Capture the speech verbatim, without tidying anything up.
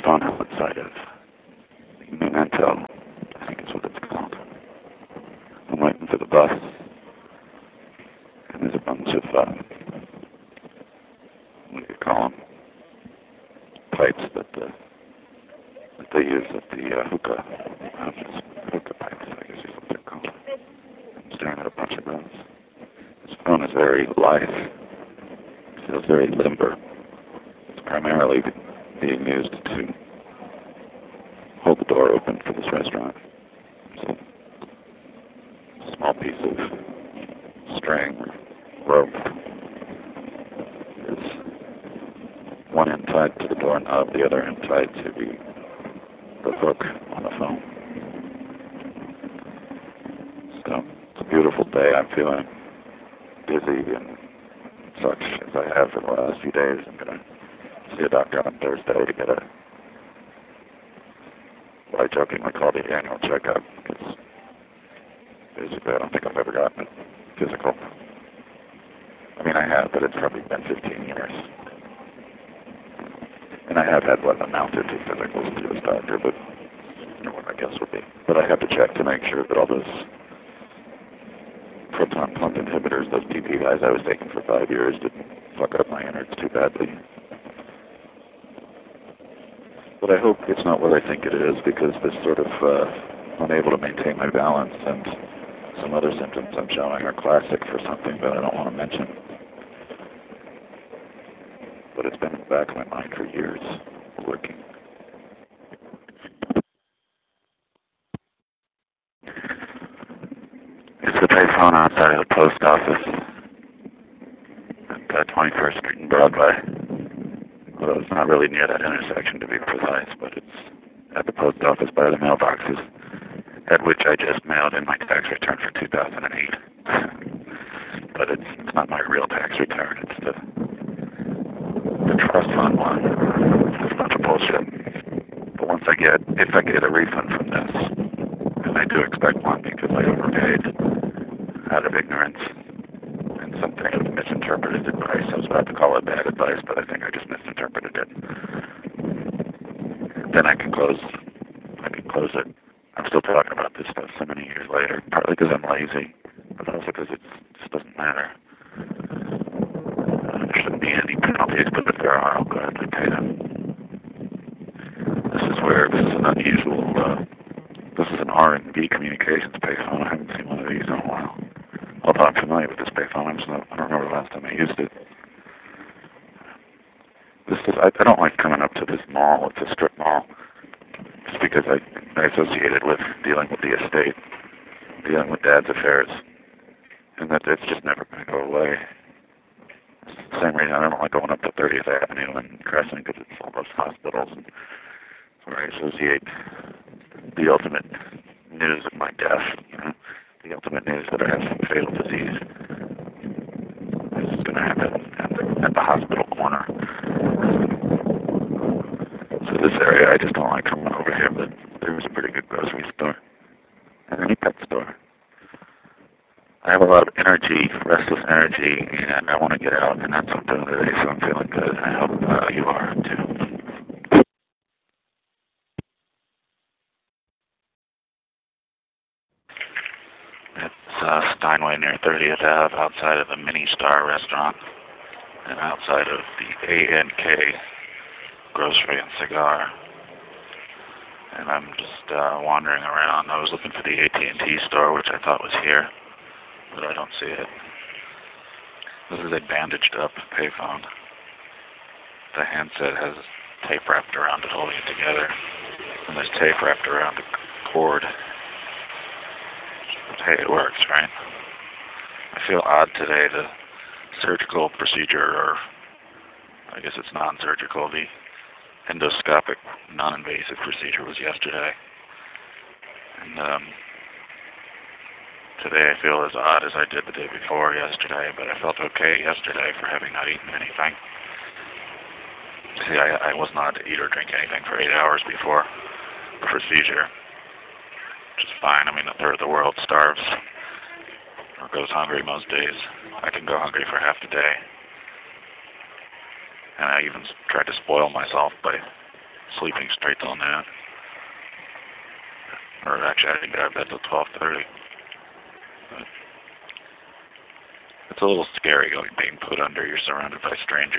payphone outside of Memento, I think is what it's called. I'm waiting for the bus, and there's a bunch of, uh, what do you call them, pipes that, uh, that they use at the uh, hookah, um, hookah pipes, I guess is what they're called. I'm staring at a bunch of those. This phone is very lithe. It feels very limber. It's primarily being used to hold the door open for this restaurant. So, a small piece of string or rope is one end tied to the doorknob, the other end tied to the, the hook on the phone. So, it's a beautiful day. I'm feeling busy and such as I have for the last few days. I'm going to see a doctor on Thursday to get a, what I jokingly call the annual checkup, because basically I don't think I've ever gotten a physical. I mean, I have, but it's probably been fifteen years. And I have had what amount to physicals to this doctor, but you know what I guess would be. But I have to check to make sure that all those proton pump inhibitors, those P P Is I was taking for five years, didn't fuck up my innards too badly. But I hope it's not what I think it is, because this sort of uh, unable to maintain my balance and some other symptoms I'm showing are classic for something that I don't want to mention. But it's been in the back of my mind for years, working. It's the payphone outside of the post office at uh, twenty-first Street and Broadway. Although it's not really near that intersection to be precise, but it's at the post office by the mailboxes, at which I just mailed in my tax return for two thousand eight. But it's, it's not my real tax return, it's the, the trust fund one. It's a bunch of bullshit. But once I get, if I get a refund from this, and I do expect one because I overpaid out of ignorance, and something of misinterpreted advice. I was about to call it bad advice, but I think I just misinterpreted it. Then I can close, I can close it. I'm still talking about this stuff so many years later, partly because I'm lazy, but also because it just doesn't matter. Uh, there shouldn't be any penalties, but if there are, I'll gladly pay them. This is where, this is an unusual, uh, this is an R and B communications payphone. I haven't seen one of these in a while. Although I'm familiar with this payphone, I'm just not, I don't remember the last time I used it. This is, I, I don't like coming up to this mall. It's a strip mall. Just because I, I associate it with dealing with the estate, dealing with Dad's affairs, and that it's just never going to go away. It's the same reason I don't like going up to thirtieth Avenue and Crescent, because it's all those hospitals, and where I associate the ultimate news of my death, you know, the ultimate news that I have some fatal disease. This is going to happen at the, at the hospital corner. So this area, I just don't like coming over here, but there's a pretty good grocery store and any pet store. I have a lot of energy, restless energy, and I want to get out, and that's what I'm doing today, so I'm feeling good. I hope uh, you are, too. It's uh, Steinway near thirtieth Ave, outside of the Mini Star restaurant, and outside of the A N K grocery and cigar. And I'm just uh, wandering around. I was looking for the A T and T store, which I thought was here, but I don't see it. This is a bandaged up payphone. The handset has tape wrapped around it, holding it together, and there's tape wrapped around the cord. But hey, it works, right? I feel odd today. The surgical procedure, or I guess it's non-surgical, the endoscopic, non-invasive procedure was yesterday. And um, today I feel as odd as I did the day before yesterday, but I felt okay yesterday for having not eaten anything. See, I, I was not to eat or drink anything for eight hours before the procedure, which is fine. I mean, a third of the world starves or goes hungry most days. I can go hungry for half the day. And I even tried to spoil myself by sleeping straight till now. Or actually, I didn't go to bed till twelve thirty. But it's a little scary going being put under. You're surrounded by strangers.